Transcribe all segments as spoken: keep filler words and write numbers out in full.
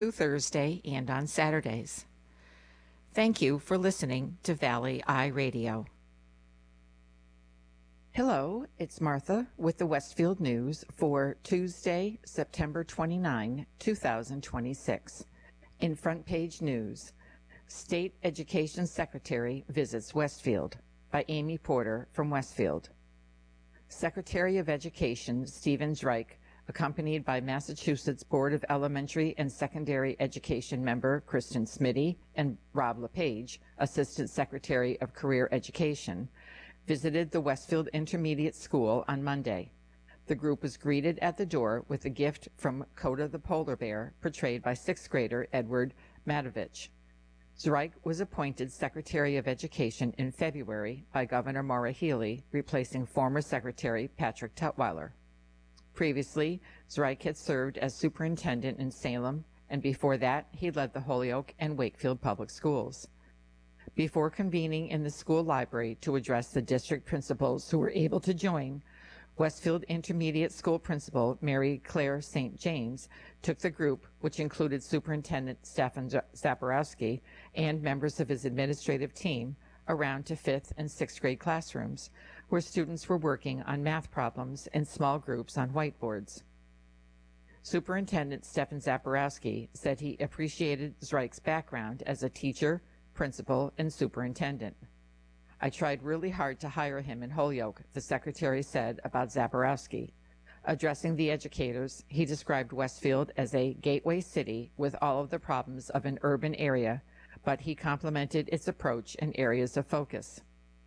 Thursday and on Saturdays. Thank you for listening to Valley Eye Radio. Hello, it's Martha with the Westfield News for Tuesday, September twenty-ninth, two thousand twenty-six. In front page news, State Education Secretary visits Westfield by Amy Porter from Westfield. Secretary of Education Stephen Zreich, accompanied by Massachusetts Board of Elementary and Secondary Education member Kristen Smitty and Rob LePage, Assistant Secretary of Career Education, visited the Westfield Intermediate School on Monday. The group was greeted at the door with a gift from Coda the Polar Bear, portrayed by sixth grader Edward Matovich. Zreich was appointed Secretary of Education in February by Governor Maura Healey, replacing former Secretary Patrick Tutwiler. Previously, Zreich had served as superintendent in Salem, and before that, he led the Holyoke and Wakefield public schools. Before convening in the school library to address the district principals who were able to join, Westfield Intermediate School Principal Mary Claire Saint James took the group, which included Superintendent Stefan Zaporowski and members of his administrative team, around to fifth and sixth grade classrooms, where students were working on math problems in small groups on whiteboards. Superintendent Stefan Zaporowski said he appreciated Zreich's background as a teacher, principal, and superintendent. "I tried really hard to hire him in Holyoke," the secretary said about Zaporowski. Addressing the educators, he described Westfield as a gateway city with all of the problems of an urban area, but he complimented its approach and areas of focus.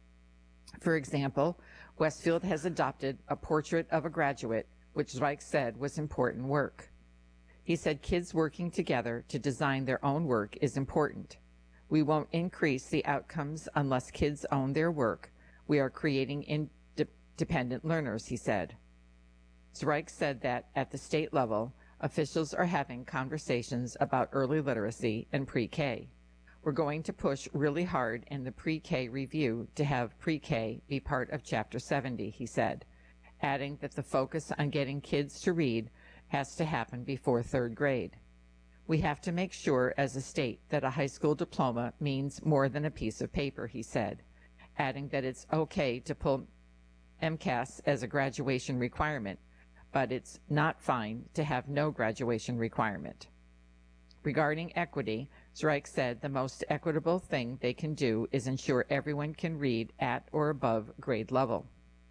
For example, Westfield has adopted a portrait of a graduate, which Zreich said was important work. He said kids working together to design their own work is important. We won't increase the outcomes unless kids own their work. We are creating independent learners, he said. Zreich said that at the state level, officials are having conversations about early literacy and pre-K. We're going to push really hard in the pre-K review to have pre-K be part of Chapter seventy, he said, adding that the focus on getting kids to read has to happen before third grade. We have to make sure as a state that a high school diploma means more than a piece of paper, he said, adding that it's okay to pull MCAS as a graduation requirement, but it's not fine to have no graduation requirement. Regarding equity, Zreich said the most equitable thing they can do is ensure everyone can read at or above grade level.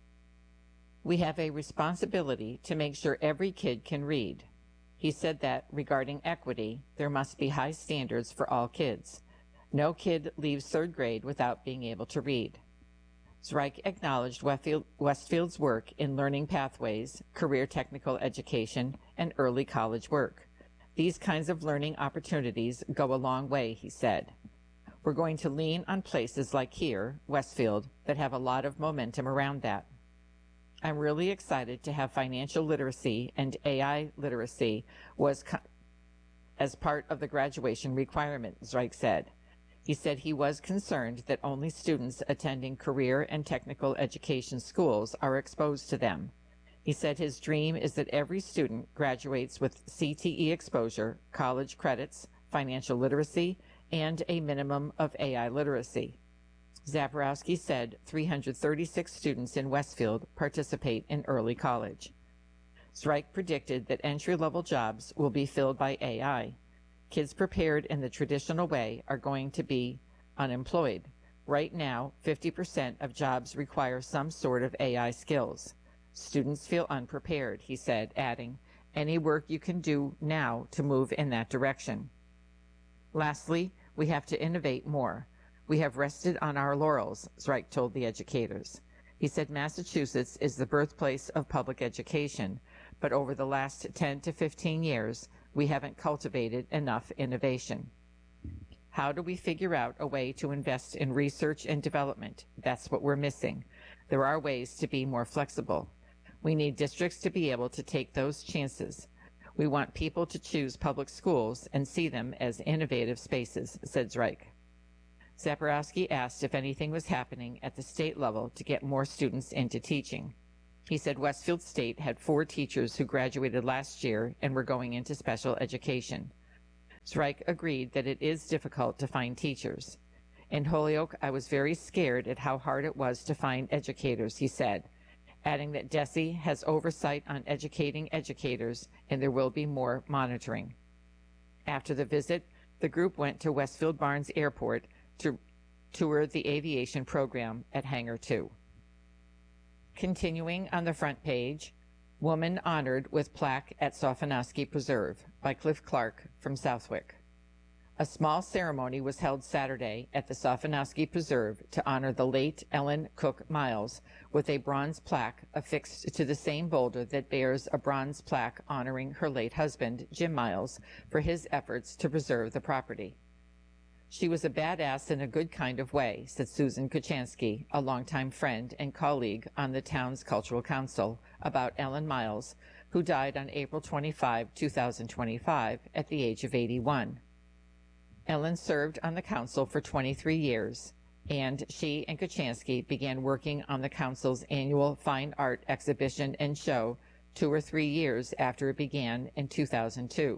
We have a responsibility to make sure every kid can read. He said that regarding equity, there must be high standards for all kids. No kid leaves third grade without being able to read. Zreich acknowledged Westfield, Westfield's work in learning pathways, career technical education, and early college work. These kinds of learning opportunities go a long way, he said. We're going to lean on places like here, Westfield, that have a lot of momentum around that. I'm really excited to have financial literacy and A I literacy was co- as part of the graduation requirement, Zreich said. He said he was concerned that only students attending career and technical education schools are exposed to them. He said his dream is that every student graduates with C T E exposure, college credits, financial literacy, and a minimum of A I literacy. Zaporowski said three hundred thirty-six students in Westfield participate in early college. Zreich predicted that entry-level jobs will be filled by A I. Kids prepared in the traditional way are going to be unemployed. Right now, fifty percent of jobs require some sort of A I skills. Students feel unprepared, he said, adding, any work you can do now to move in that direction. Lastly, we have to innovate more. We have rested on our laurels, Zreich told the educators. He said Massachusetts is the birthplace of public education, but over the last ten to fifteen years, we haven't cultivated enough innovation. How do we figure out a way to invest in research and development? That's what we're missing. There are ways to be more flexible. We need districts to be able to take those chances. We want people to choose public schools and see them as innovative spaces, said Zreich. Zaporowski asked if anything was happening at the state level to get more students into teaching. He said Westfield State had four teachers who graduated last year and were going into special education. Zreich agreed that it is difficult to find teachers. In Holyoke, I was very scared at how hard it was to find educators, he said, adding that DESE has oversight on educating educators and there will be more monitoring. After the visit, the group went to Westfield Barnes Airport to tour the aviation program at Hangar two. Continuing on the front page, Woman Honored with Plaque at Sofinowski Preserve by Cliff Clark from Southwick. A small ceremony was held Saturday at the Sofinowski Preserve to honor the late Ellen Cook Miles with a bronze plaque affixed to the same boulder that bears a bronze plaque honoring her late husband, Jim Miles, for his efforts to preserve the property. She was a badass in a good kind of way, said Susan Kuchansky, a longtime friend and colleague on the town's cultural council, about Ellen Miles, who died on April twenty-fifth, two thousand twenty-five, at the age of eighty-one. Ellen served on the council for twenty-three years, and she and Kuchansky began working on the council's annual fine art exhibition and show two or three years after it began in two thousand two.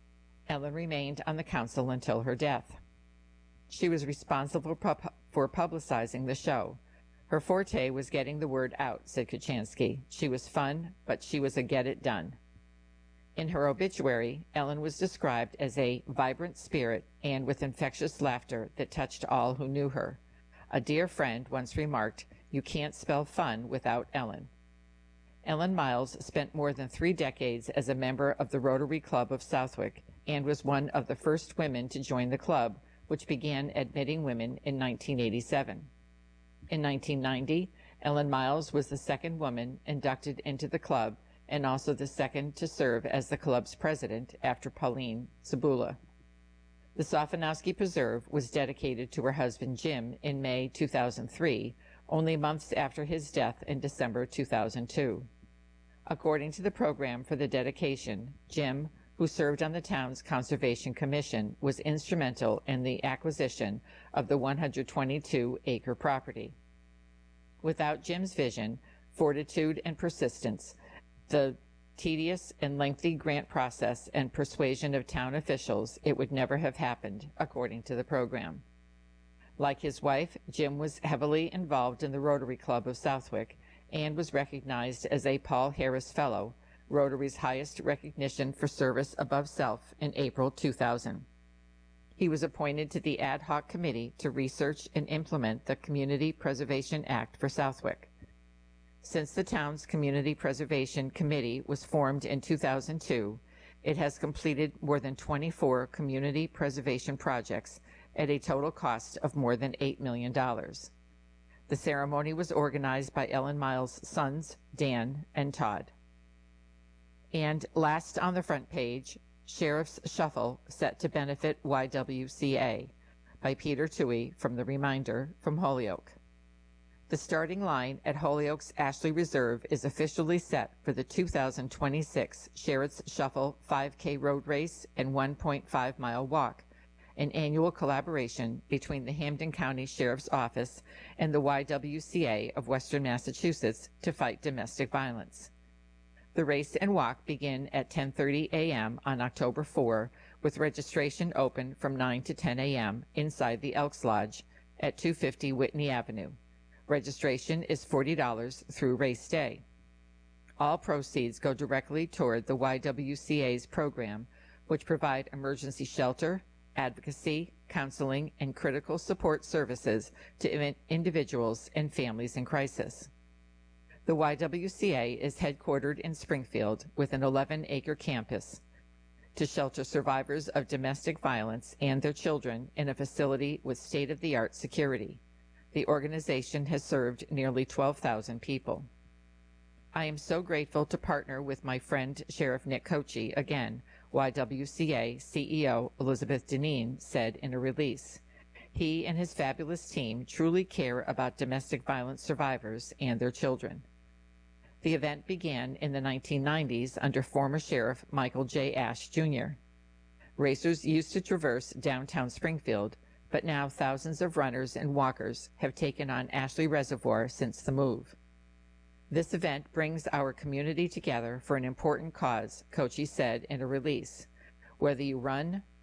Ellen remained on the council until her death. She was responsible for publicizing the show. Her forte was getting the word out, said Kuchansky. She was fun, but she was a get-it-done. In her obituary, Ellen was described as a vibrant spirit and with infectious laughter that touched all who knew her. A dear friend once remarked, "You can't spell fun without Ellen." Ellen Miles spent more than three decades as a member of the Rotary Club of Southwick and was one of the first women to join the club, which began admitting women in nineteen eighty-seven. In nineteen ninety, Ellen Miles was the second woman inducted into the club and also the second to serve as the club's president after Pauline Cibula. The Sofinowski Preserve was dedicated to her husband Jim in May two thousand three, only months after his death in December two thousand two. According to the program for the dedication, Jim, who served on the town's Conservation Commission, was instrumental in the acquisition of the one hundred twenty-two acre property. Without Jim's vision, fortitude, and persistence, the tedious and lengthy grant process and persuasion of town officials, it would never have happened, according to the program. Like his wife, Jim was heavily involved in the Rotary Club of Southwick and was recognized as a Paul Harris Fellow, Rotary's highest recognition for service above self, in April two thousand. He was appointed to the ad hoc committee to research and implement the Community Preservation Act for Southwick. Since the town's Community Preservation Committee was formed in two thousand two, it has completed more than twenty-four community preservation projects at a total cost of more than eight million dollars. The ceremony was organized by Ellen Miles' sons, Dan and Todd. And last on the front page, Sheriff's Shuffle set to benefit Y W C A by Peter Toohey from The Reminder from Holyoke. The starting line at Holyoke's Ashley Reserve is officially set for the two thousand twenty-six Sheriff's Shuffle five K road race and one point five mile walk, an annual collaboration between the Hampden County Sheriff's Office and the Y W C A of Western Massachusetts to fight domestic violence. The race and walk begin at ten thirty a m on October fourth, with registration open from nine to ten a m inside the Elks Lodge at two fifty Whitney Avenue. Registration is forty dollars through race day. All proceeds go directly toward the Y W C A's program, which provide emergency shelter, advocacy, counseling, and critical support services to individuals and families in crisis. The Y W C A is headquartered in Springfield with an eleven acre campus to shelter survivors of domestic violence and their children in a facility with state-of-the-art security. The organization has served nearly twelve thousand people. I am so grateful to partner with my friend Sheriff Nick Cochee again, Y W C A C E O Elizabeth Deneen said in a release. He and his fabulous team truly care about domestic violence survivors and their children. The event began in the nineteen nineties under former Sheriff Michael J. Ash, Junior Racers used to traverse downtown Springfield, but now thousands of runners and walkers have taken on Ashley Reservoir since the move. This event brings our community together for an important cause, Cochee said in a release. Whether you run,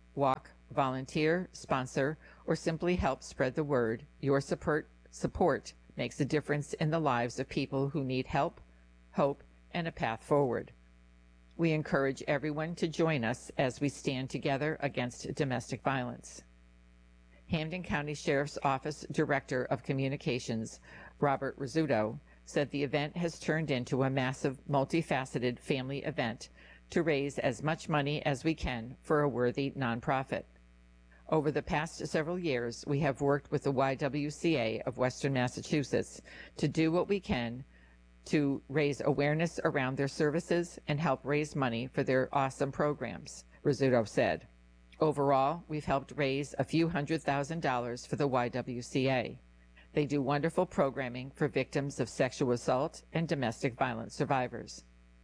walk, volunteer, sponsor, or simply help spread the word, your support, support makes a difference in the lives of people who need help, hope, and a path forward. We encourage everyone to join us as we stand together against domestic violence. Hampden County Sheriff's Office Director of Communications, Robert Rizzuto, said the event has turned into a massive, multifaceted family event to raise as much money as we can for a worthy nonprofit. Over the past several years, we have worked with the Y W C A of Western Massachusetts to do what we can to raise awareness around their services and help raise money for their awesome programs, Rizzuto said. Overall, we've helped raise a few hundred thousand dollars for the Y W C A. They do wonderful programming for victims of sexual assault and domestic violence survivors.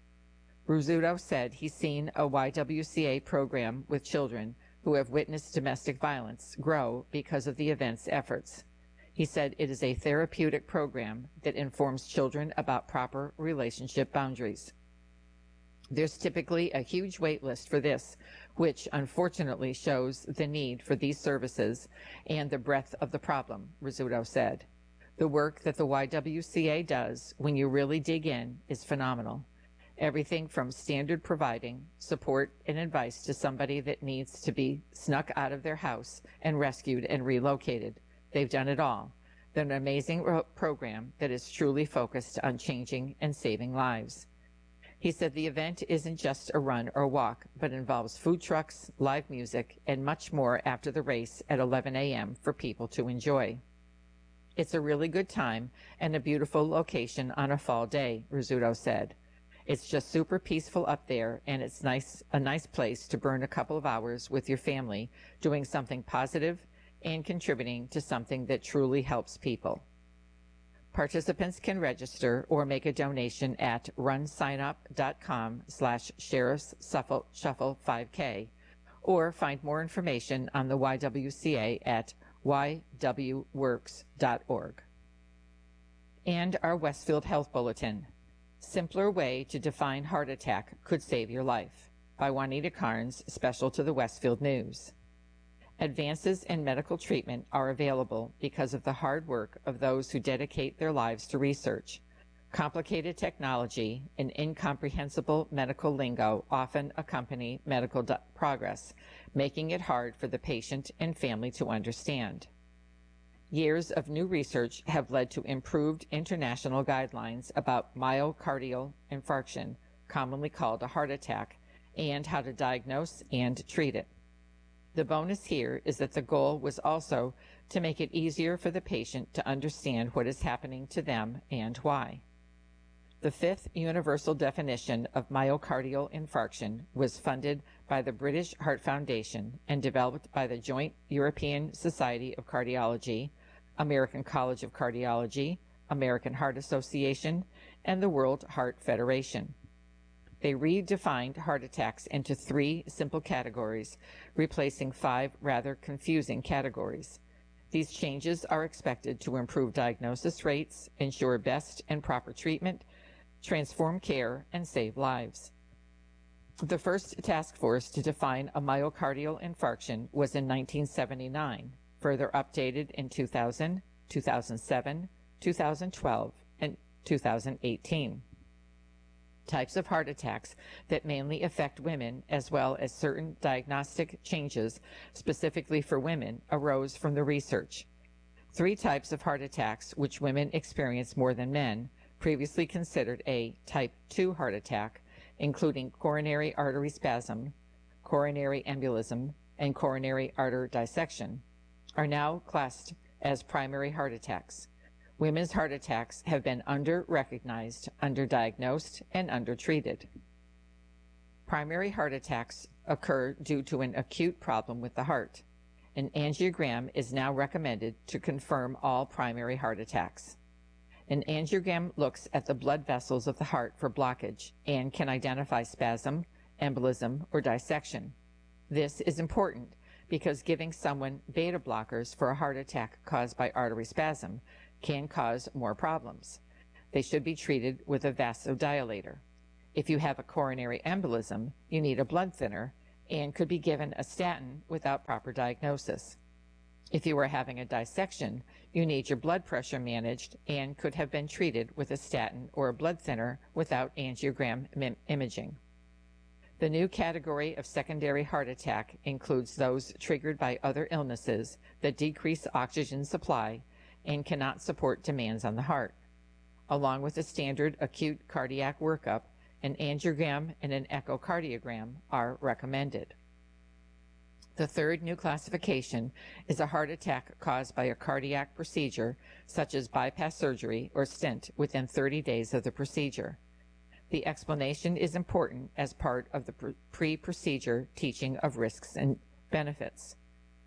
Rizzuto said he's seen a Y W C A program with children who have witnessed domestic violence grow because of the event's efforts. He said it is a therapeutic program that informs children about proper relationship boundaries. There's typically a huge wait list for this, which unfortunately shows the need for these services and the breadth of the problem, Rizzuto said. The work that the Y W C A does, when you really dig in, is phenomenal. Everything from standard providing support and advice to somebody that needs to be snuck out of their house and rescued and relocated. They've done it all. They're an amazing program that is truly focused on changing and saving lives. He said the event isn't just a run or walk, but involves food trucks, live music, and much more after the race at eleven a m for people to enjoy. It's a really good time and a beautiful location on a fall day, Rizzuto said. It's just super peaceful up there, and it's nice, a nice place to burn a couple of hours with your family doing something positive and contributing to something that truly helps people. Participants can register or make a donation at runsignup.com slash sheriff's shuffle 5K or find more information on the Y W C A at y w works dot org. And our Westfield Health Bulletin. Simpler Way to Define Heart Attack Could Save Your Life by Juanita Carnes, special to the Westfield News. Advances in medical treatment are available because of the hard work of those who dedicate their lives to research. Complicated technology and incomprehensible medical lingo often accompany medical progress, making it hard for the patient and family to understand. Years of new research have led to improved international guidelines about myocardial infarction, commonly called a heart attack, and how to diagnose and treat it. The bonus here is that the goal was also to make it easier for the patient to understand what is happening to them and why. The fifth universal definition of myocardial infarction was funded by the British Heart Foundation and developed by the Joint European Society of Cardiology, American College of Cardiology, American Heart Association, and the World Heart Federation. They redefined heart attacks into three simple categories, replacing five rather confusing categories. These changes are expected to improve diagnosis rates, ensure best and proper treatment, transform care, and save lives. The first task force to define a myocardial infarction was in nineteen seventy-nine, further updated in two thousand, two thousand seven, two thousand twelve, and two thousand eighteen. Types of heart attacks that mainly affect women, as well as certain diagnostic changes specifically for women, arose from the research. Three types of heart attacks which women experience more than men, previously considered a type two heart attack, including coronary artery spasm, coronary embolism, and coronary artery dissection, are now classed as primary heart attacks. Women's heart attacks have been under-recognized, under-diagnosed, and under-treated. Primary heart attacks occur due to an acute problem with the heart. An angiogram is now recommended to confirm all primary heart attacks. An angiogram looks at the blood vessels of the heart for blockage and can identify spasm, embolism, or dissection. This is important because giving someone beta blockers for a heart attack caused by artery spasm can cause more problems. They should be treated with a vasodilator. If you have a coronary embolism, you need a blood thinner, and could be given a statin without proper diagnosis. If you are having a dissection, you need your blood pressure managed and could have been treated with a statin or a blood thinner without angiogram im- imaging. The new category of secondary heart attack includes those triggered by other illnesses that decrease oxygen supply and cannot support demands on the heart. Along with a standard acute cardiac workup, an angiogram and an echocardiogram are recommended. The third new classification is a heart attack caused by a cardiac procedure, such as bypass surgery or stent, within thirty days of the procedure. The explanation is important as part of the pre-procedure teaching of risks and benefits.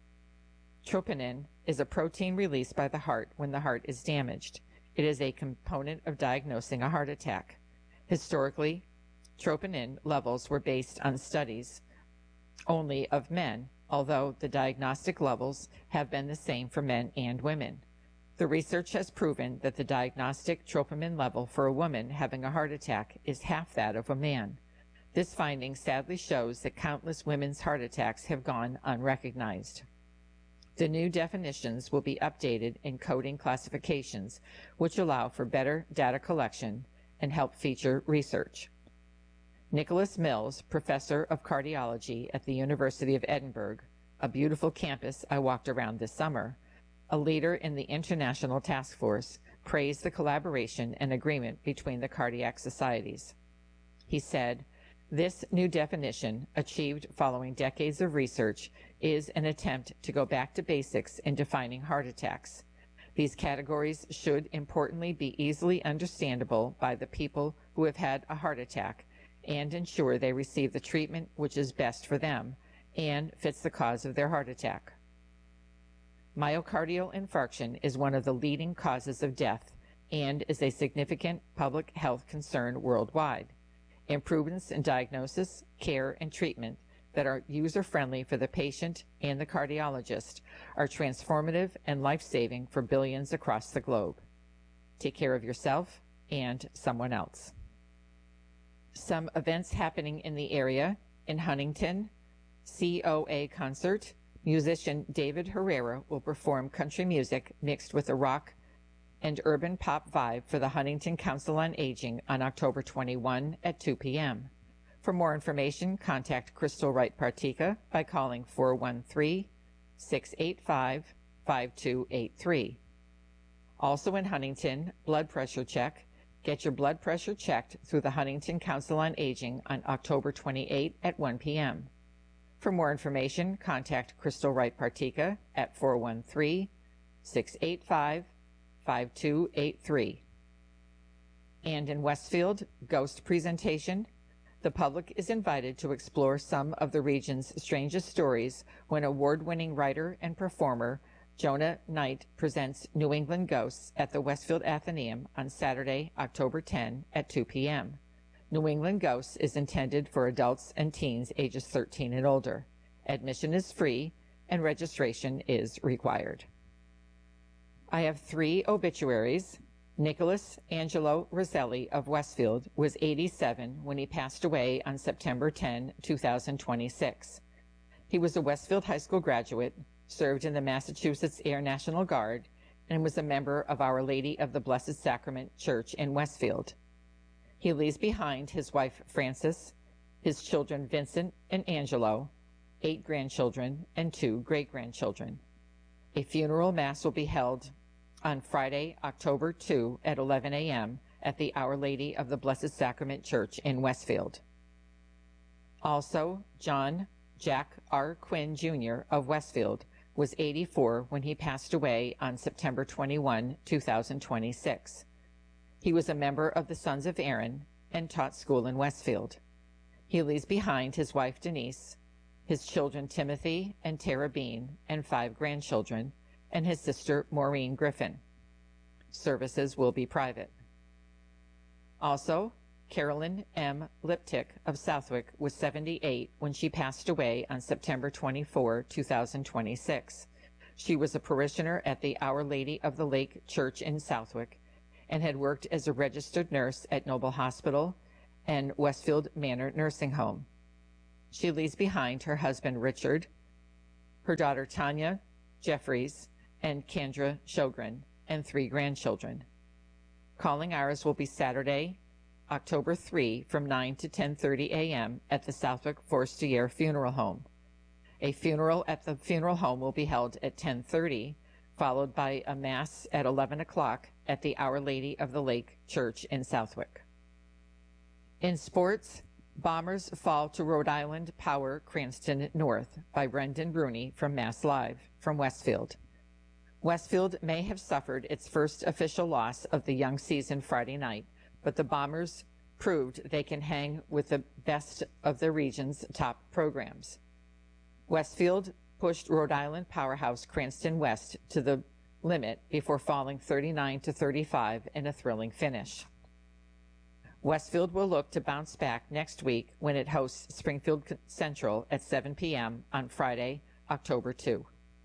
Troponin is a protein released by the heart when the heart is damaged. It is a component of diagnosing a heart attack. Historically, troponin levels were based on studies only of men, although the diagnostic levels have been the same for men and women. The research has proven that the diagnostic troponin level for a woman having a heart attack is half that of a man. This finding sadly shows that countless women's heart attacks have gone unrecognized. The new definitions will be updated in coding classifications, which allow for better data collection and help feature research. Nicholas Mills, professor of cardiology at the University of Edinburgh, a beautiful campus I walked around this summer, a leader in the international task force, praised the collaboration and agreement between the cardiac societies. He said, "This new definition, achieved following decades of research, is an attempt to go back to basics in defining heart attacks. These categories should importantly be easily understandable by the people who have had a heart attack and ensure they receive the treatment which is best for them and fits the cause of their heart attack." Myocardial infarction is one of the leading causes of death and is a significant public health concern worldwide. Improvements in diagnosis, care, and treatment that are user-friendly for the patient and the cardiologist are transformative and life-saving for billions across the globe. Take care of yourself and someone else. Some events happening in the area: in Huntington, C O A concert. Musician David Herrera will perform country music mixed with a rock and urban pop vibe for the Huntington Council on Aging on October twenty-first at two p m For more information, contact Crystal Wright Partika by calling four one three, six eight five, five two eight three. Also in Huntington, blood pressure check. Get your blood pressure checked through the Huntington Council on Aging on October twenty-eighth at one p m For more information, contact Crystal Wright Partika at four one three, six eight five, five two eight three. And in Westfield, Ghost Presentation. The public is invited to explore some of the region's strangest stories when award-winning writer and performer Jonah Knight presents New England Ghosts at the Westfield Athenaeum on Saturday, October tenth at two p m New England Ghosts is intended for adults and teens ages thirteen and older. Admission is free and registration is required. I have three obituaries. Nicholas Angelo Roselli of Westfield was eighty-seven when he passed away on September tenth, two thousand twenty-six. He was a Westfield High School graduate, served in the Massachusetts Air National Guard, and was a member of Our Lady of the Blessed Sacrament Church in Westfield. He leaves behind his wife Frances, his children Vincent and Angelo, eight grandchildren, and two great-grandchildren. A funeral mass will be held on Friday, October second at eleven a m at the Our Lady of the Blessed Sacrament Church in Westfield. Also, John Jack R. Quinn, Junior of Westfield was eighty-four when he passed away on September twenty-first, two thousand twenty-six. He was a member of the Sons of Aaron and taught school in Westfield. He leaves behind his wife Denise, his children Timothy and Tara Bean, and five grandchildren, and his sister Maureen Griffin. Services will be private. Also, Carolyn M. Liptick of Southwick was seventy-eight when she passed away on September twenty-fourth, two thousand twenty-six. She was a parishioner at the Our Lady of the Lake Church in Southwick and had worked as a registered nurse at Noble Hospital and Westfield Manor Nursing Home. She leaves behind her husband Richard, her daughter Tanya Jeffries, and Kendra Sjogren, and three grandchildren. Calling hours will be Saturday, October third from nine to ten thirty a m at the Southwick Forestier Funeral Home. A funeral at the funeral home will be held at ten thirty, followed by a mass at eleven o'clock at the Our Lady of the Lake Church in Southwick. In sports, Bombers fall to Rhode Island Power Cranston North by Brendan Rooney from Mass Live from Westfield. Westfield may have suffered its first official loss of the young season Friday night, but the Bombers proved they can hang with the best of the region's top programs. Westfield pushed Rhode Island powerhouse Cranston West to the limit before falling thirty-nine to thirty-five in a thrilling finish. Westfield will look to bounce back next week when it hosts Springfield Central at seven p m on Friday, October second.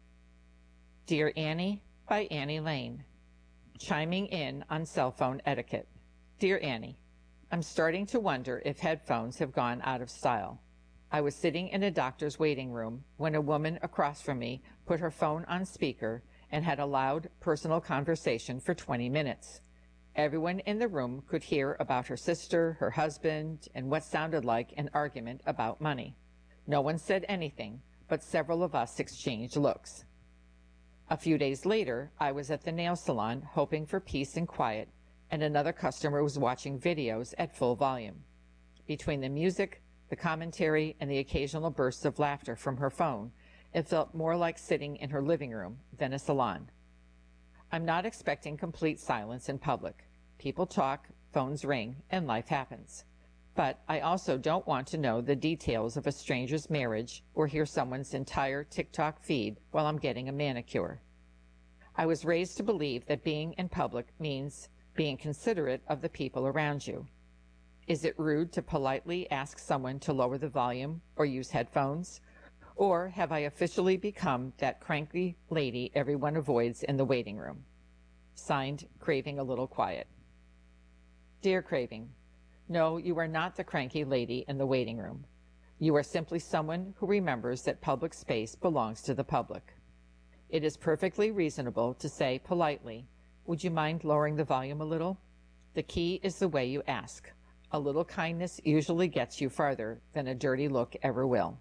Dear Annie by Annie Lane. Chiming in on cell phone etiquette. Dear Annie, I'm starting to wonder if headphones have gone out of style. I was sitting in a doctor's waiting room when a woman across from me put her phone on speaker and had a loud personal conversation for twenty minutes. Everyone in the room could hear about her sister, her husband, and what sounded like an argument about money. No one said anything, but several of us exchanged looks. A few days later, I was at the nail salon hoping for peace and quiet, and another customer was watching videos at full volume. Between the music, the commentary, and the occasional bursts of laughter from her phone, it felt more like sitting in her living room than a salon. I'm not expecting complete silence in public. People talk, phones ring, and life happens. But I also don't want to know the details of a stranger's marriage or hear someone's entire TikTok feed while I'm getting a manicure. I was raised to believe that being in public means being considerate of the people around you. Is it rude to politely ask someone to lower the volume or use headphones? Or have I officially become that cranky lady everyone avoids in the waiting room? Signed, Craving a Little Quiet. Dear Craving, no, you are not the cranky lady in the waiting room. You are simply someone who remembers that public space belongs to the public. It is perfectly reasonable to say politely, would you mind lowering the volume a little? The key is the way you ask. A little kindness usually gets you farther than a dirty look ever will.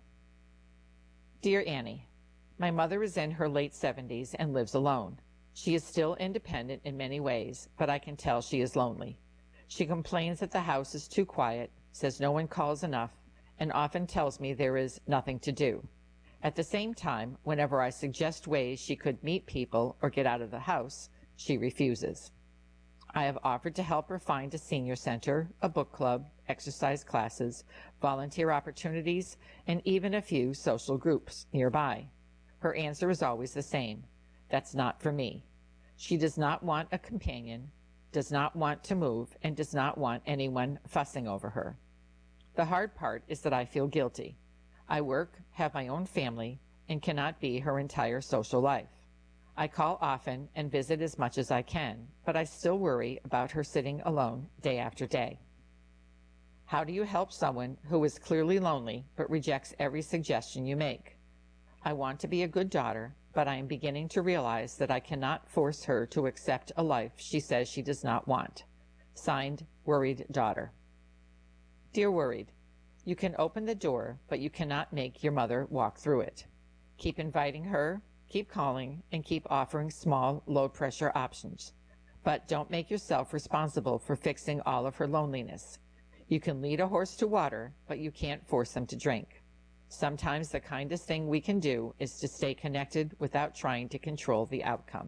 Dear Annie, my mother is in her late seventies and lives alone. She is still independent in many ways, but I can tell she is lonely. She complains that the house is too quiet, says no one calls enough, and often tells me there is nothing to do. At the same time, whenever I suggest ways she could meet people or get out of the house, she refuses. I have offered to help her find a senior center, a book club, exercise classes, volunteer opportunities, and even a few social groups nearby. Her answer is always the same. That's not for me. She does not want a companion, does not want to move, and does not want anyone fussing over her. The hard part is that I feel guilty. I work, have my own family, and cannot be her entire social life. I call often and visit as much as I can, but I still worry about her sitting alone day after day. How do you help someone who is clearly lonely but rejects every suggestion you make? I want to be a good daughter, but I am beginning to realize that I cannot force her to accept a life she says she does not want. Signed, Worried Daughter. Dear Worried, you can open the door, but you cannot make your mother walk through it. Keep inviting her, keep calling, and keep offering small, low-pressure options. But don't make yourself responsible for fixing all of her loneliness. You can lead a horse to water, but you can't force them to drink. Sometimes the kindest thing we can do is to stay connected without trying to control the outcome.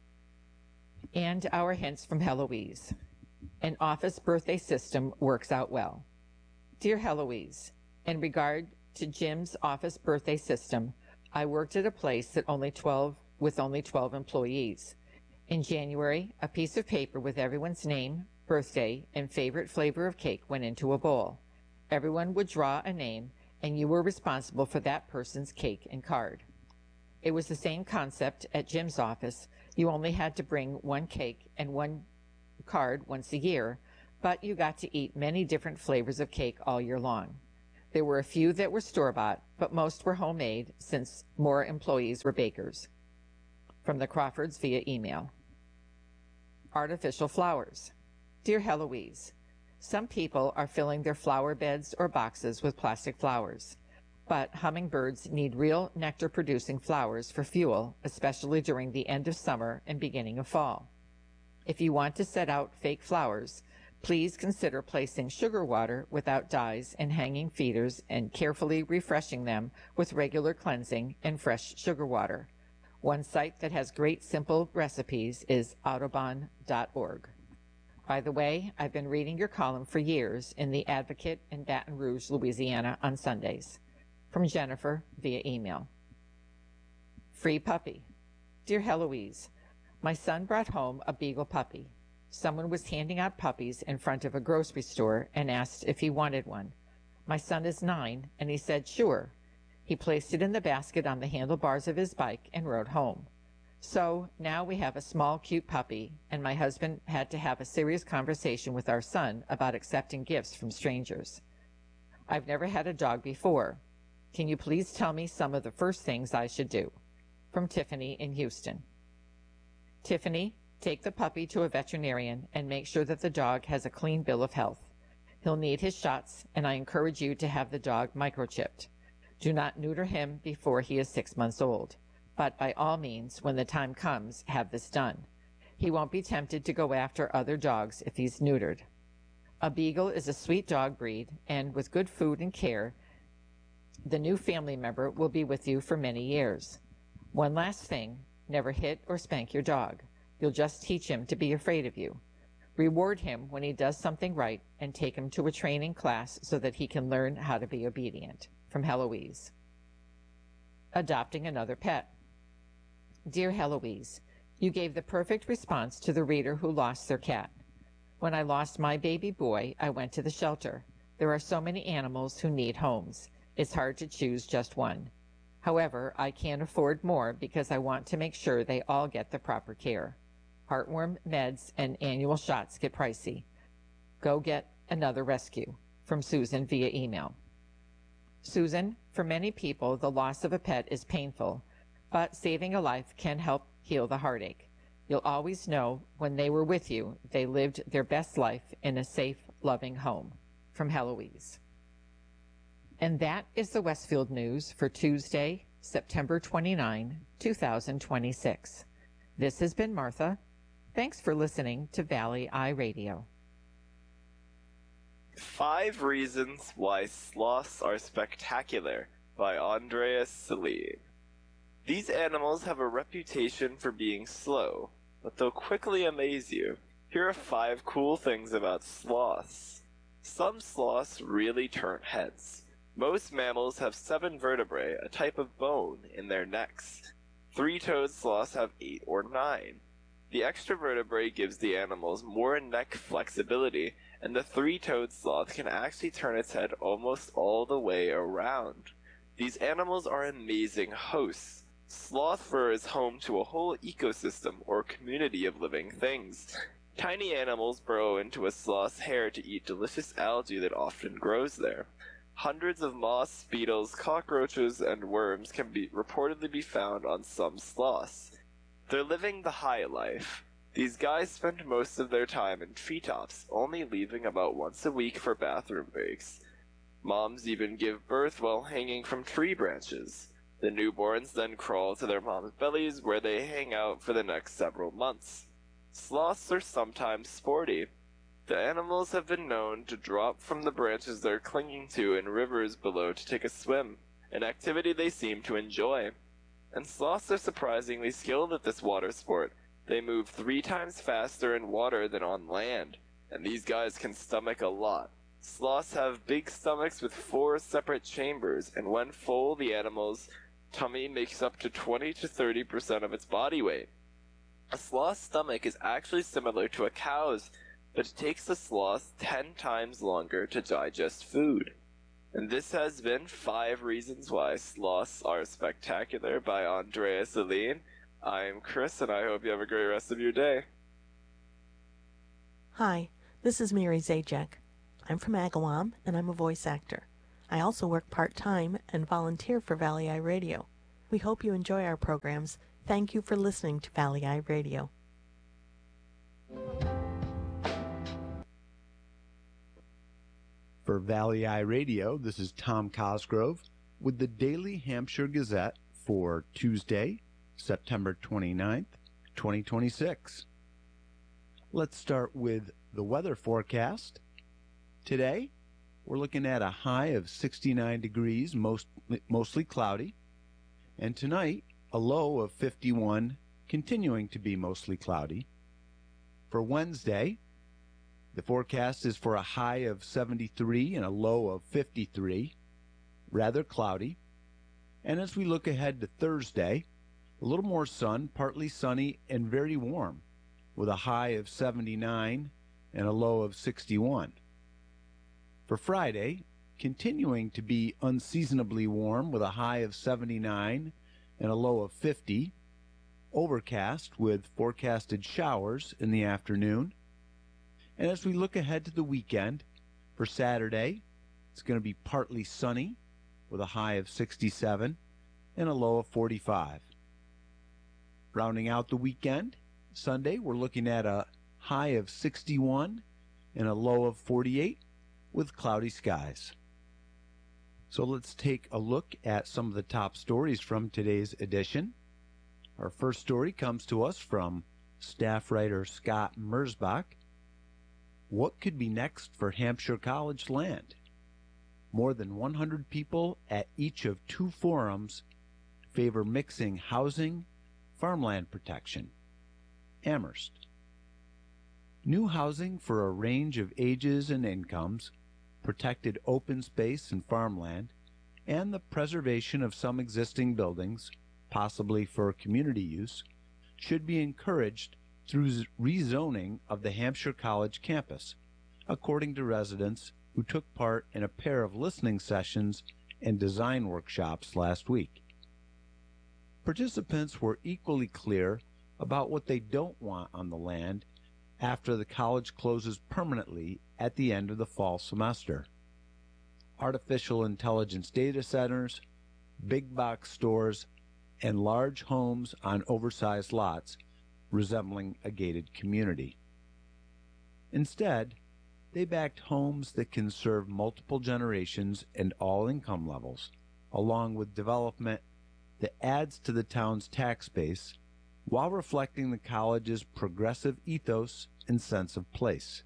And our hints from Heloise. An office birthday system works out well. Dear Heloise, in regard to Jim's office birthday system, I worked at a place that only twelve with only twelve employees. In January, a piece of paper with everyone's name, birthday, and favorite flavor of cake went into a bowl. Everyone would draw a name, and you were responsible for that person's cake and card. It was the same concept at Jim's office. You only had to bring one cake and one card once a year, but you got to eat many different flavors of cake all year long. There were a few that were store-bought, but most were homemade since more employees were bakers. From the Crawfords via email. Artificial flowers. Dear Heloise, some people are filling their flower beds or boxes with plastic flowers, but hummingbirds need real nectar-producing flowers for fuel, especially during the end of summer and beginning of fall. If you want to set out fake flowers, please consider placing sugar water without dyes and hanging feeders and carefully refreshing them with regular cleansing and fresh sugar water. One site that has great simple recipes is audubon dot org. By the way, I've been reading your column for years in The Advocate in Baton Rouge, Louisiana on Sundays. From Jennifer via email. Free puppy. Dear Heloise, my son brought home a beagle puppy. Someone was handing out puppies in front of a grocery store and asked if he wanted one. My son is nine, and he said sure. He placed it in the basket on the handlebars of his bike and rode home. So now we have a small, cute puppy, and my husband had to have a serious conversation with our son about accepting gifts from strangers. I've never had a dog before. Can you please tell me some of the first things I should do? From Tiffany in Houston. Tiffany, take the puppy to a veterinarian and make sure that the dog has a clean bill of health. He'll need his shots, and I encourage you to have the dog microchipped. Do not neuter him before he is six months old. But by all means, when the time comes, have this done. He won't be tempted to go after other dogs if he's neutered. A beagle is a sweet dog breed, and with good food and care, the new family member will be with you for many years. One last thing, never hit or spank your dog. You'll just teach him to be afraid of you. Reward him when he does something right and take him to a training class so that he can learn how to be obedient. From Heloise. Adopting another pet. Dear Heloise, you gave the perfect response to the reader who lost their cat. When I lost my baby boy, I went to the shelter. There are so many animals who need homes. It's hard to choose just one. However, I can't afford more because I want to make sure they all get the proper care. Heartworm meds and annual shots get pricey. Go get another rescue. From Susan via email. Susan, for many people, the loss of a pet is painful, but saving a life can help heal the heartache. You'll always know when they were with you, they lived their best life in a safe, loving home. From Heloise. And that is the Westfield News for Tuesday, September twenty-ninth, two thousand twenty-six. This has been Martha. Thanks for listening to Valley Eye Radio. Five Reasons Why Sloths Are Spectacular by Andreas Celine. These animals have a reputation for being slow, but they'll quickly amaze you. Here are five cool things about sloths. Some sloths really turn heads. Most mammals have seven vertebrae, a type of bone, in their necks. Three-toed sloths have eight or nine. The extra vertebrae gives the animals more neck flexibility, and the three-toed sloth can actually turn its head almost all the way around. These animals are amazing hosts. Sloth fur is home to a whole ecosystem or community of living things. Tiny animals burrow into a sloth's hair to eat delicious algae that often grows there. Hundreds of moths, beetles, cockroaches, and worms can be reportedly be found on some sloths. They're living the high life. These guys spend most of their time in treetops, only leaving about once a week for bathroom breaks. Moms even give birth while hanging from tree branches. The newborns then crawl to their mom's bellies where they hang out for the next several months. Sloths are sometimes sporty. The animals have been known to drop from the branches they're clinging to in rivers below to take a swim, an activity they seem to enjoy. And sloths are surprisingly skilled at this water sport. They move three times faster in water than on land, and these guys can stomach a lot. Sloths have big stomachs with four separate chambers, and when full, the animal's tummy makes up to twenty to thirty percent of its body weight. A sloth's stomach is actually similar to a cow's, but it takes the sloth ten times longer to digest food. And this has been Five Reasons Why Sloths Are Spectacular by Andrea Celine. I'm Chris, and I hope you have a great rest of your day. Hi, this is Mary Zajac. I'm from Agawam, and I'm a voice actor. I also work part-time and volunteer for Valley Eye Radio. We hope you enjoy our programs. Thank you for listening to Valley Eye Radio. For Valley Eye Radio, this is Tom Cosgrove with the Daily Hampshire Gazette for Tuesday, September twenty-ninth, twenty twenty-six. Let's start with the weather forecast. Today, we're looking at a high of sixty-nine degrees, most, mostly cloudy. And tonight, a low of fifty-one, continuing to be mostly cloudy. For Wednesday, the forecast is for a high of seventy-three and a low of fifty-three, rather cloudy. And as we look ahead to Thursday, a little more sun, partly sunny and very warm, with a high of seventy-nine and a low of sixty-one. For Friday, continuing to be unseasonably warm with a high of seventy-nine and a low of fifty, overcast with forecasted showers in the afternoon. And as we look ahead to the weekend, for Saturday, it's going to be partly sunny with a high of sixty-seven and a low of forty-five. Rounding out the weekend, Sunday, we're looking at a high of sixty-one and a low of forty-eight with cloudy skies. So let's take a look at some of the top stories from today's edition. Our first story comes to us from staff writer Scott Merzbach. What could be next for Hampshire College land? More than one hundred people at each of two forums favor mixing housing, farmland protection. Amherst. New housing for a range of ages and incomes, protected open space and farmland, and the preservation of some existing buildings, possibly for community use, should be encouraged through rezoning of the Hampshire College campus, according to residents who took part in a pair of listening sessions and design workshops last week. Participants were equally clear about what they don't want on the land after the college closes permanently at the end of the fall semester. Artificial intelligence data centers, big box stores, and large homes on oversized lots resembling a gated community. Instead, they backed homes that can serve multiple generations and all income levels, along with development that adds to the town's tax base while reflecting the college's progressive ethos and sense of place.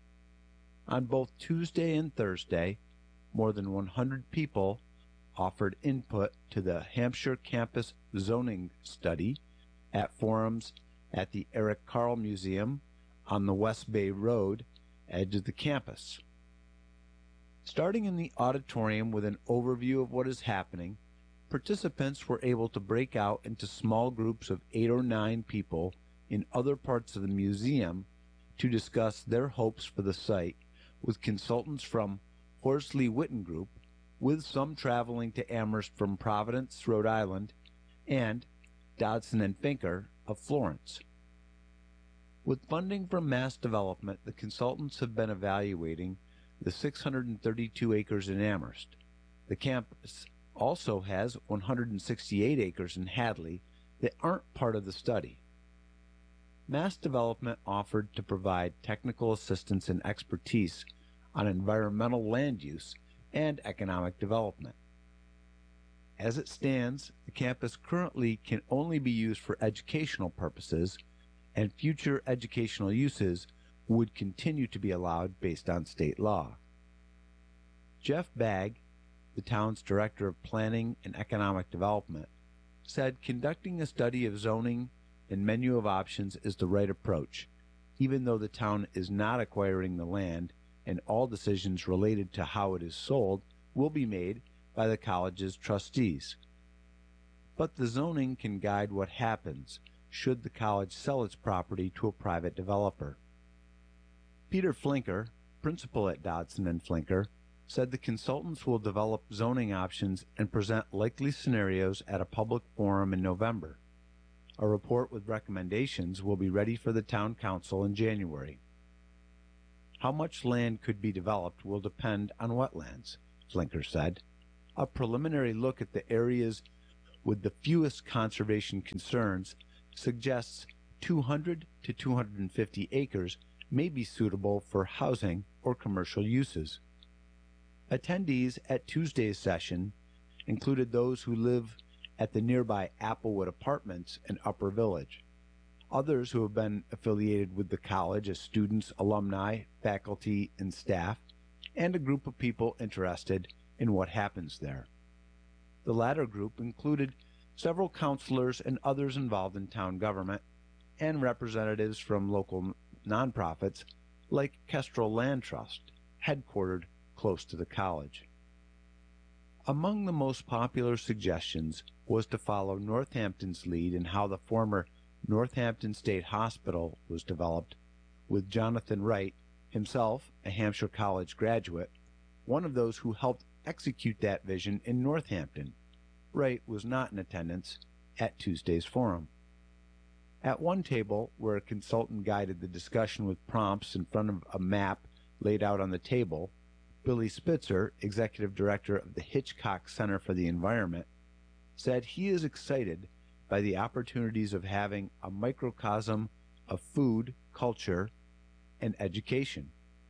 On both Tuesday and Thursday, more than one hundred people offered input to the Hampshire campus zoning study at forums at the Eric Carle Museum on the West Bay Road, edge of the campus. Starting in the auditorium with an overview of what is happening, participants were able to break out into small groups of eight or nine people in other parts of the museum to discuss their hopes for the site with consultants from Horsley Witten Group, with some traveling to Amherst from Providence, Rhode Island, and Dodson and Finker of Florence. With funding from Mass Development, the consultants have been evaluating the six hundred thirty-two acres in Amherst. The campus also has one hundred sixty-eight acres in Hadley that aren't part of the study. Mass Development offered to provide technical assistance and expertise on environmental land use and economic development. As it stands, the campus currently can only be used for educational purposes, and future educational uses would continue to be allowed based on state law. Jeff Bagg, the town's Director of Planning and Economic Development, said conducting a study of zoning and menu of options is the right approach, even though the town is not acquiring the land and all decisions related to how it is sold will be made by the college's trustees. But the zoning can guide what happens should the college sell its property to a private developer. Peter Flinker, principal at Dodson and Flinker, said the consultants will develop zoning options and present likely scenarios at a public forum in November. A report with recommendations will be ready for the town council in January. How much land could be developed will depend on wetlands, Flinker said. A preliminary look at the areas with the fewest conservation concerns suggests two hundred to two hundred fifty acres may be suitable for housing or commercial uses. Attendees at Tuesday's session included those who live at the nearby Applewood Apartments in Upper Village, others who have been affiliated with the college as students, alumni, faculty, and staff, and a group of people interested in what happens there. The latter group included several counselors and others involved in town government, and representatives from local nonprofits like Kestrel Land Trust, headquartered close to the college. Among the most popular suggestions was to follow Northampton's lead in how the former Northampton State Hospital was developed, with Jonathan Wright, himself a Hampshire College graduate, one of those who helped execute that vision in Northampton. Wright was not in attendance at Tuesday's forum. At one table, where a consultant guided the discussion with prompts in front of a map laid out on the table, Billy Spitzer, executive director of the Hitchcock Center for the Environment, said he is excited by the opportunities of having a microcosm of food, culture, and education.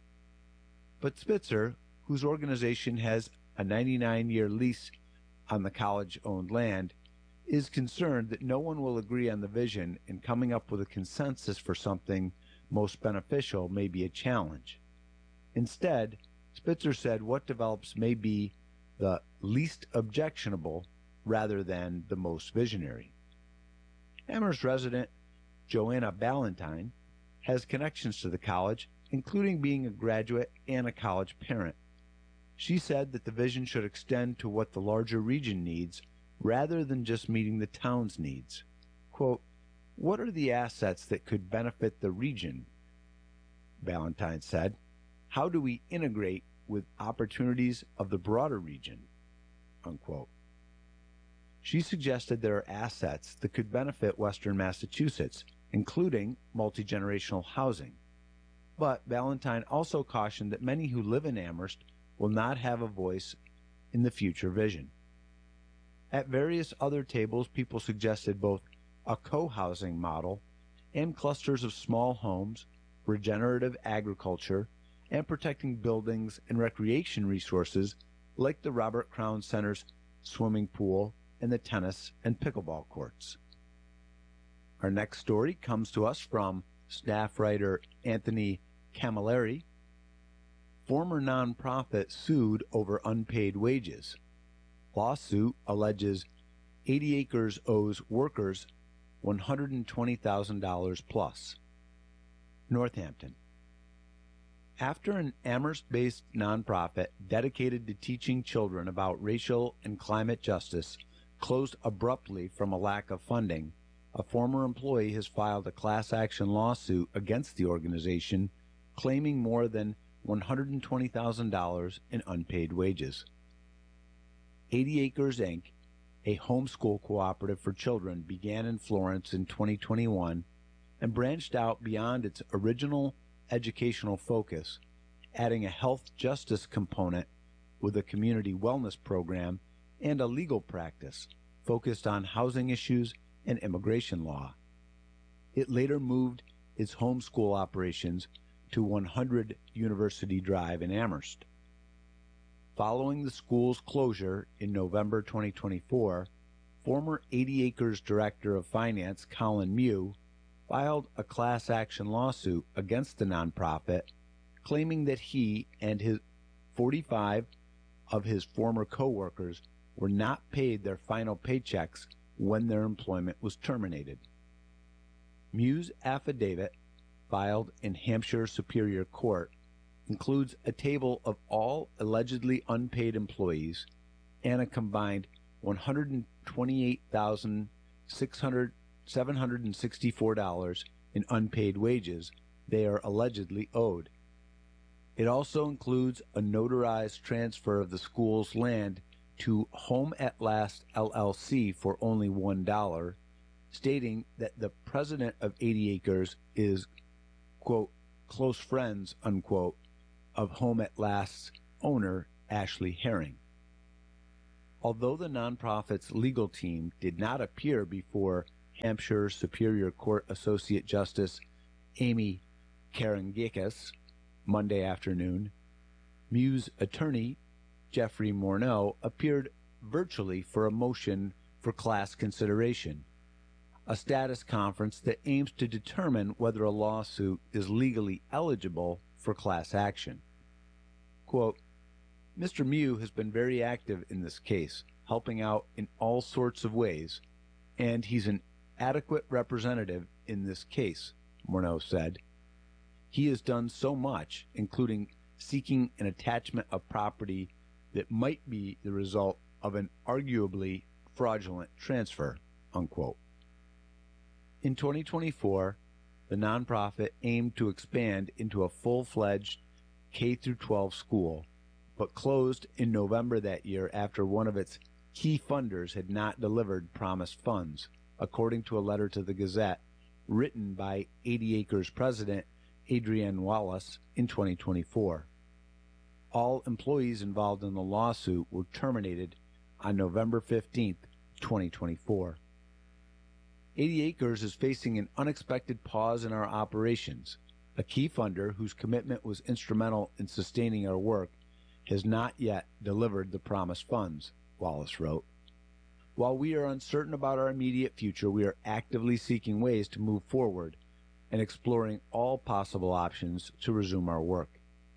But Spitzer, whose organization has a ninety-nine year lease on the college-owned land, is concerned that no one will agree on the vision, and coming up with a consensus for something most beneficial may be a challenge. Instead, Spitzer said what develops may be the least objectionable rather than the most visionary. Amherst resident Joanna Ballantyne has connections to the college, including being a graduate and a college parent. She said that the vision should extend to what the larger region needs rather than just meeting the town's needs. Quote, "What are the assets that could benefit the region?" Ballantyne said. "How do we integrate with opportunities of the broader region?" Unquote. She suggested there are assets that could benefit Western Massachusetts, including multi-generational housing. But Ballantyne also cautioned that many who live in Amherst will not have a voice in the future vision. At various other tables, people suggested both a co-housing model and clusters of small homes, regenerative agriculture, and protecting buildings and recreation resources like the Robert Crown Center's swimming pool and the tennis and pickleball courts. Our next story comes to us from staff writer Anthony Camilleri. Former nonprofit sued over unpaid wages. Lawsuit alleges eighty acres owes workers one hundred twenty thousand dollars plus. Northampton. After an Amherst-based nonprofit dedicated to teaching children about racial and climate justice closed abruptly from a lack of funding, a former employee has filed a class action lawsuit against the organization claiming more than one hundred twenty thousand dollars in unpaid wages. eighty Acres, Incorporated, a homeschool cooperative for children, began in Florence in twenty twenty-one and branched out beyond its original educational focus, adding a health justice component with a community wellness program and a legal practice focused on housing issues and immigration law. It later moved its homeschool operations to one hundred University Drive in Amherst. Following the school's closure in November twenty twenty-four, former eighty Acres Director of Finance Colin Mew filed a class action lawsuit against the nonprofit, claiming that he and his forty-five of his former co-workers were not paid their final paychecks when their employment was terminated. Mew's affidavit, filed in Hampshire Superior Court, includes a table of all allegedly unpaid employees and a combined one hundred twenty-eight thousand seven hundred sixty-four dollars in unpaid wages they are allegedly owed. It also includes a notarized transfer of the school's land to Home at Last L L C for only one dollar, stating that the president of eighty Acres is, quote, close friends, unquote, of Home at Last's owner, Ashley Herring. Although the nonprofit's legal team did not appear before Hampshire Superior Court Associate Justice Amy Karangikis Monday afternoon, Mew's attorney, Jeffrey Morneau, appeared virtually for a motion for class consideration, a status conference that aims to determine whether a lawsuit is legally eligible for class action. Quote, Mister Mew has been very active in this case, helping out in all sorts of ways, and he's an adequate representative in this case, Morneau said. He has done so much, including seeking an attachment of property that might be the result of an arguably fraudulent transfer, unquote. In twenty twenty-four, the nonprofit aimed to expand into a full-fledged K through twelve school, but closed in November that year after one of its key funders had not delivered promised funds, according to a letter to the Gazette written by eighty acres president Adrienne Wallace in twenty twenty-four. All employees involved in the lawsuit were terminated on November fifteenth, twenty twenty-four. eighty acres is facing an unexpected pause in our operations. A key funder whose commitment was instrumental in sustaining our work has not yet delivered the promised funds, Wallace wrote. While we are uncertain about our immediate future, we are actively seeking ways to move forward and exploring all possible options to resume our work.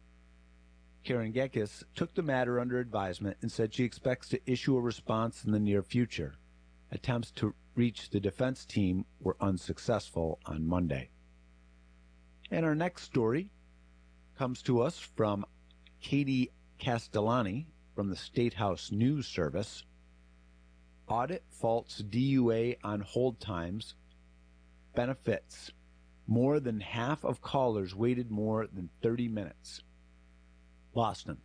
Karangikis took the matter under advisement and said she expects to issue a response in the near future. Attempts to reach the defense team were unsuccessful on Monday. And our next story comes to us from Katie Castellani from the State House News Service. Audit faults D U A on hold times. Benefits. More than half of callers waited more than thirty minutes. Boston.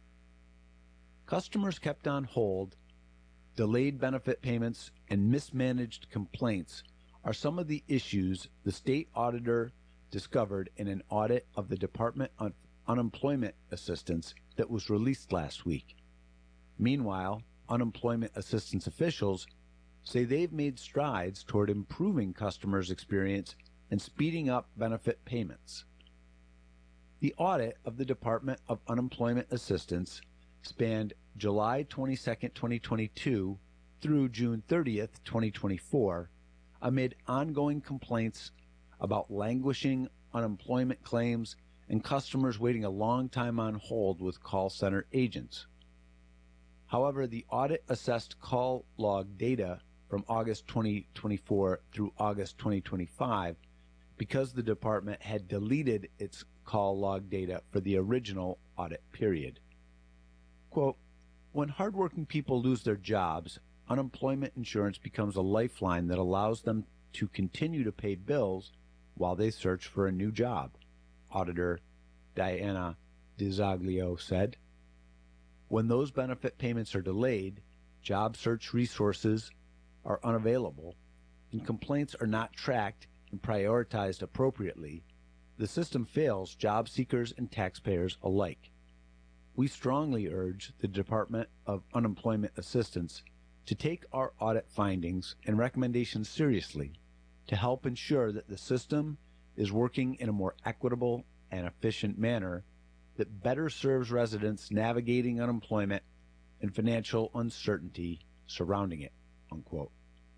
Customers kept on hold. Delayed benefit payments and mismanaged complaints are some of the issues the state auditor discovered in an audit of the Department of Unemployment Assistance that was released last week. Meanwhile, unemployment assistance officials say they've made strides toward improving customers' experience and speeding up benefit payments. The audit of the Department of Unemployment Assistance spanned July twenty-second, twenty twenty-two through June thirtieth, twenty twenty-four, amid ongoing complaints about languishing unemployment claims and customers waiting a long time on hold with call center agents. However, the audit assessed call log data from August twenty twenty-four through August twenty twenty-five because the department had deleted its call log data for the original audit period. Quote, when hardworking people lose their jobs, unemployment insurance becomes a lifeline that allows them to continue to pay bills while they search for a new job, Auditor Diana DiZoglio said. When those benefit payments are delayed, job search resources are unavailable, and complaints are not tracked and prioritized appropriately, the system fails job seekers and taxpayers alike. We strongly urge the Department of Unemployment Assistance to take our audit findings and recommendations seriously to help ensure that the system is working in a more equitable and efficient manner that better serves residents navigating unemployment and financial uncertainty surrounding it, unquote.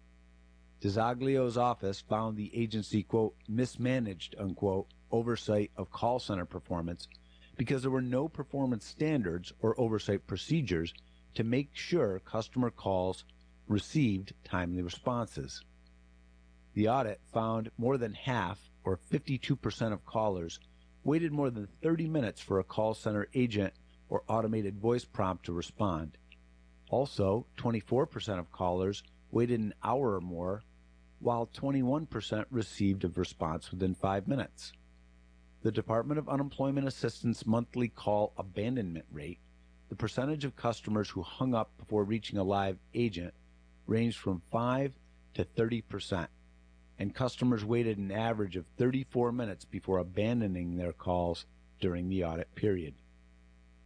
DiZoglio's office found the agency, quote, mismanaged, unquote, oversight of call center performance because there were no performance standards or oversight procedures to make sure customer calls received timely responses. The audit found more than half, or fifty-two percent of callers, waited more than thirty minutes for a call center agent or automated voice prompt to respond. Also, twenty-four percent of callers waited an hour or more, while twenty-one percent received a response within five minutes. The Department of Unemployment Assistance monthly call abandonment rate, the percentage of customers who hung up before reaching a live agent, ranged from five to thirty percent, and customers waited an average of thirty-four minutes before abandoning their calls during the audit period.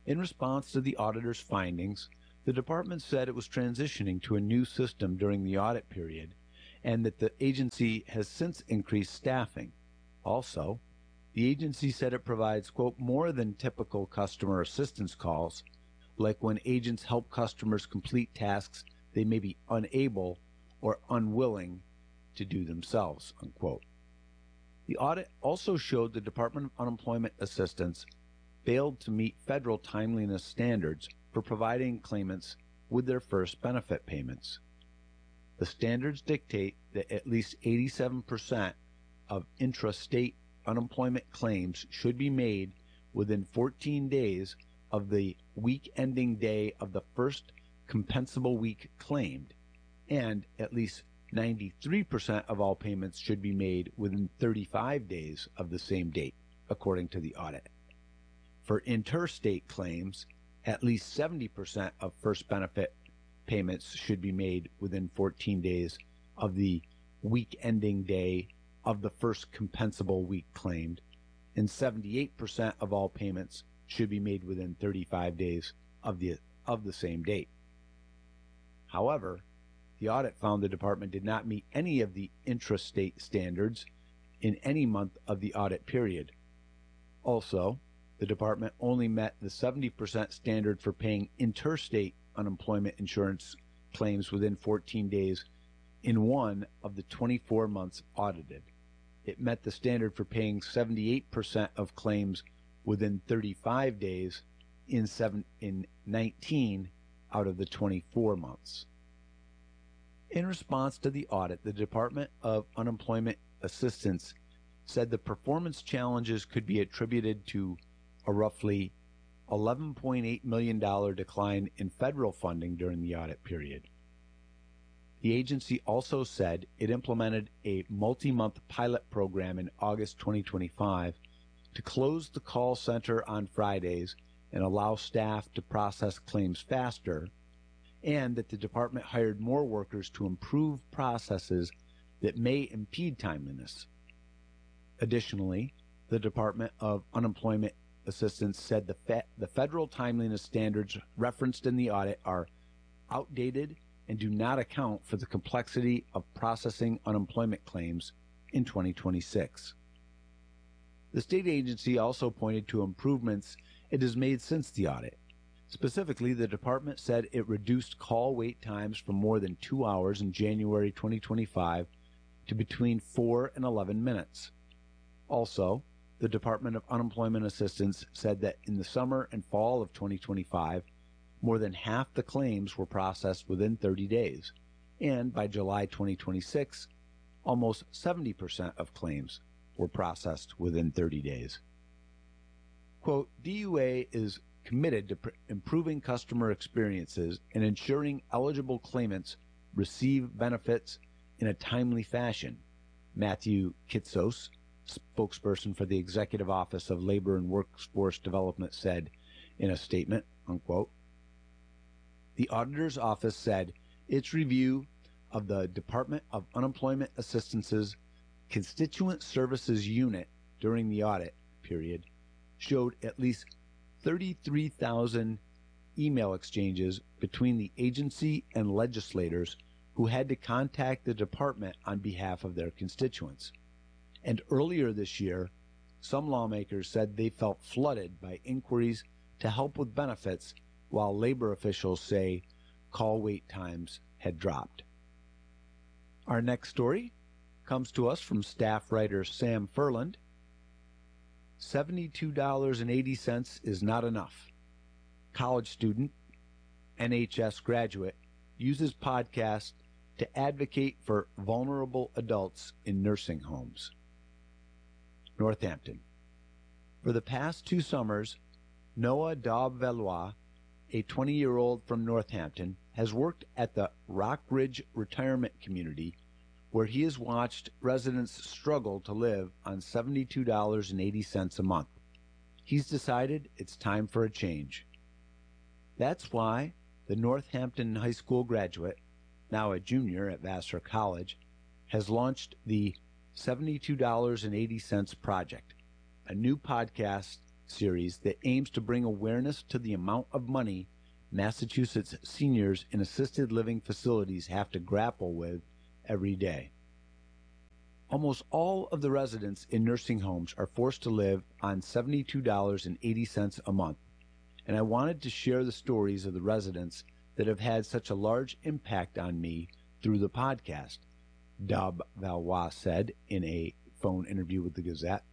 In response to the auditor's findings, the department said it was transitioning to a new system during the audit period and that the agency has since increased staffing. Also, the agency said it provides, quote, more than typical customer assistance calls, like when agents help customers complete tasks they may be unable or unwilling to do themselves, unquote. The audit also showed the Department of Unemployment Assistance failed to meet federal timeliness standards for providing claimants with their first benefit payments. The standards dictate that at least eighty-seven percent of intrastate unemployment claims should be made within fourteen days of the week ending day of the first compensable week claimed, and at least ninety-three percent of all payments should be made within thirty-five days of the same date, according to the audit. For interstate claims, at least seventy percent of first benefit payments should be made within fourteen days of the week ending day of the first compensable week claimed, and seventy-eight percent of all payments should be made within thirty-five days of the of the same date. However, the audit found the department did not meet any of the intrastate standards in any month of the audit period. Also, the department only met the seventy percent standard for paying interstate unemployment insurance claims within fourteen days in one of the twenty-four months audited. It met the standard for paying seventy-eight percent of claims within thirty-five days in, seven, in nineteen out of the twenty-four months. In response to the audit, the Department of Unemployment Assistance said the performance challenges could be attributed to a roughly eleven point eight million dollars decline in federal funding during the audit period. The agency also said it implemented a multi-month pilot program in August twenty twenty-five to close the call center on Fridays and allow staff to process claims faster, and that the department hired more workers to improve processes that may impede timeliness. Additionally, the Department of Unemployment Assistance said the, fe- the federal timeliness standards referenced in the audit are outdated and do not account for the complexity of processing unemployment claims in twenty twenty-six. The state agency also pointed to improvements it has made since the audit. Specifically, the department said it reduced call wait times from more than two hours in January twenty twenty-five to between four and eleven minutes. Also, the Department of Unemployment Assistance said that in the summer and fall of twenty twenty-five, more than half the claims were processed within thirty days, and by July twenty twenty-six, almost seventy percent of claims were processed within thirty days. Quote, D U A is committed to pr- improving customer experiences and ensuring eligible claimants receive benefits in a timely fashion, Matthew Kitsos, spokesperson for the Executive Office of Labor and Workforce Development, said in a statement, unquote. The auditor's office said its review of the Department of Unemployment Assistance's Constituent Services Unit during the audit period showed at least thirty-three thousand email exchanges between the agency and legislators who had to contact the department on behalf of their constituents. And earlier this year, some lawmakers said they felt flooded by inquiries to help with benefits, while labor officials say call wait times had dropped. Our next story comes to us from staff writer Sam Furland. seventy-two dollars and eighty cents is not enough. College student, N H S graduate, uses podcast to advocate for vulnerable adults in nursing homes. Northampton. For the past two summers, Noah Daub-Valois, a twenty-year-old from Northampton, has worked at the Rock Ridge Retirement Community, where he has watched residents struggle to live on seventy-two dollars and eighty cents a month. He's decided it's time for a change. That's why the Northampton High School graduate, now a junior at Vassar College, has launched the seventy-two dollars and eighty cents Project, a new podcast series that aims to bring awareness to the amount of money Massachusetts seniors in assisted living facilities have to grapple with every day. Almost all of the residents in nursing homes are forced to live on seventy-two dollars and eighty cents a month, and I wanted to share the stories of the residents that have had such a large impact on me through the podcast, Dub Valois said in a phone interview with the Gazette.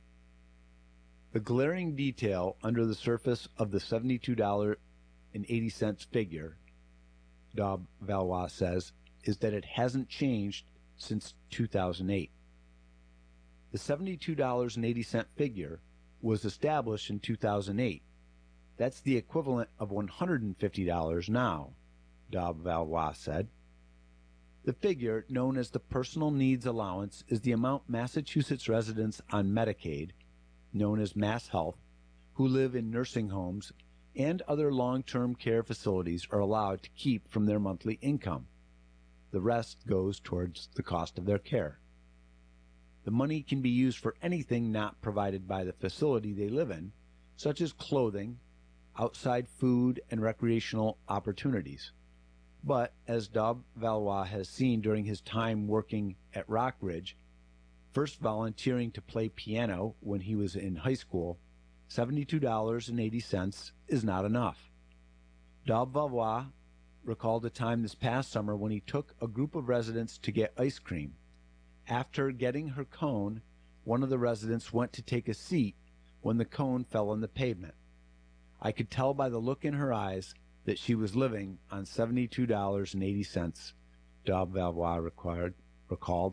The glaring detail under the surface of the seventy-two dollars and eighty cents figure, Dub Valois says, is that it hasn't changed since two thousand eight. The seventy-two dollars and eighty cents figure was established in two thousand eight. That's the equivalent of one hundred fifty dollars now, Dub Valois said. The figure, known as the Personal Needs Allowance, is the amount Massachusetts residents on Medicaid, known as MassHealth, who live in nursing homes and other long-term care facilities are allowed to keep from their monthly income. The rest goes towards the cost of their care. The money can be used for anything not provided by the facility they live in, such as clothing, outside food, and recreational opportunities. But, as Dub Valois has seen during his time working at Rockridge, first volunteering to play piano when he was in high school, seventy-two dollars and eighty cents is not enough. Dub Valois recalled a time this past summer when he took a group of residents to get ice cream. After getting her cone, one of the residents went to take a seat when the cone fell on the pavement. I could tell by the look in her eyes that she was living on seventy-two dollars and eighty cents, Dub Valois required, recalled.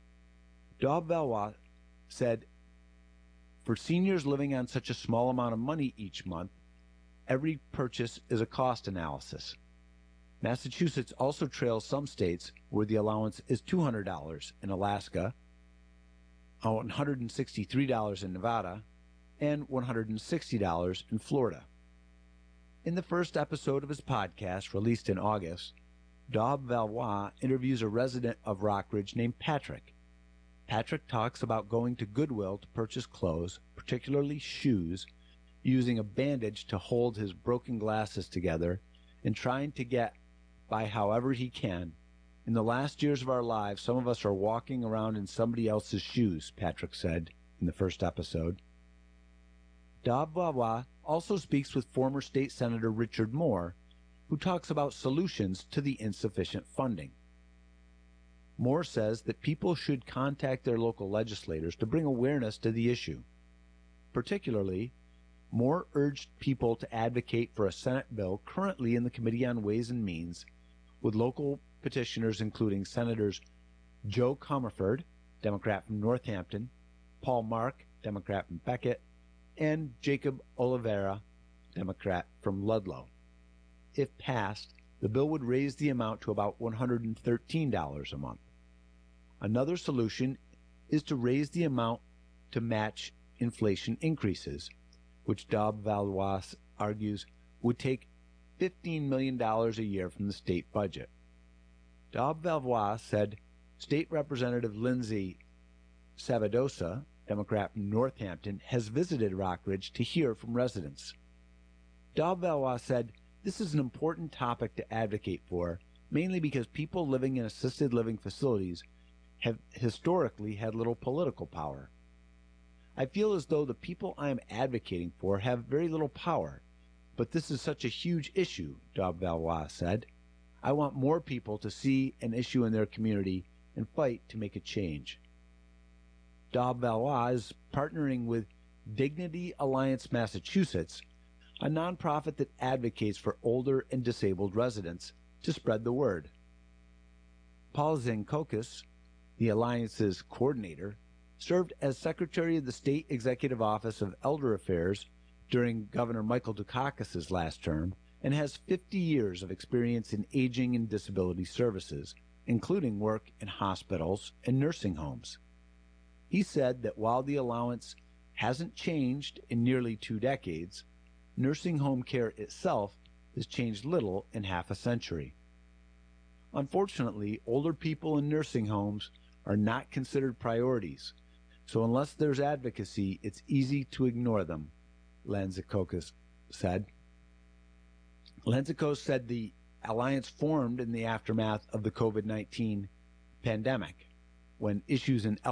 Dub Valois said, for seniors living on such a small amount of money each month, every purchase is a cost analysis. Massachusetts also trails some states where the allowance is two hundred dollars in Alaska, one hundred sixty-three dollars in Nevada, and one hundred sixty dollars in Florida. In the first episode of his podcast, released in August, Dub Valois interviews a resident of Rockridge named Patrick. Patrick talks about going to Goodwill to purchase clothes, particularly shoes, using a bandage to hold his broken glasses together, and trying to get by however he can. In the last years of our lives, some of us are walking around in somebody else's shoes, Patrick said in the first episode. Dub Valois also speaks with former state senator Richard Moore, who talks about solutions to the insufficient funding. Moore says that people should contact their local legislators to bring awareness to the issue. Particularly, Moore urged people to advocate for a Senate bill currently in the Committee on Ways and Means, with local petitioners including Senators Joe Comerford, Democrat from Northampton, Paul Mark, Democrat from Becket, and Jacob Oliveira, Democrat from Ludlow. If passed, the bill would raise the amount to about one hundred thirteen dollars a month. Another solution is to raise the amount to match inflation increases, which Dub Valois argues would take fifteen million dollars a year from the state budget. Dub Valois said State Representative Lindsay Sabadosa, Democrat from Northampton, has visited Rockridge to hear from residents. Dub Valois said this is an important topic to advocate for, mainly because people living in assisted living facilities have historically had little political power. I feel as though the people I am advocating for have very little power, but this is such a huge issue, Dub Valois said. I want more people to see an issue in their community and fight to make a change. Dub Valois is partnering with Dignity Alliance Massachusetts, a nonprofit that advocates for older and disabled residents, to spread the word. Paul Zankokis, the Alliance's coordinator, served as Secretary of the State Executive Office of Elder Affairs during Governor Michael Dukakis' last term and has fifty years of experience in aging and disability services, including work in hospitals and nursing homes. He said that while the allowance hasn't changed in nearly two decades, nursing home care itself has changed little in half a century. Unfortunately, older people in nursing homes are not considered priorities, so unless there's advocacy, it's easy to ignore them, Lanzakokis said. Lanzakos said the alliance formed in the aftermath of the COVID nineteen pandemic, when issues in